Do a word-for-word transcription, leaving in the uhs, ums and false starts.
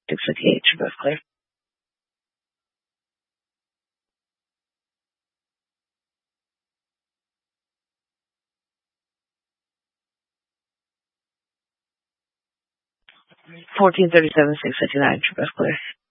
six fifty-eight, you're both clear. fourteen thirty-seven, six fifty-nine, you're both clear.